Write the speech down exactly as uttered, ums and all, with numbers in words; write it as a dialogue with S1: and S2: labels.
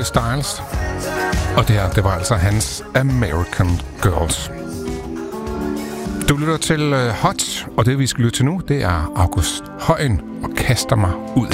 S1: Harry Styles. Og det her, det var altså hans American Girls. Du lytter til uh, Hot, og det vi skal lytte til nu, det er August Højen og Kaster mig ud.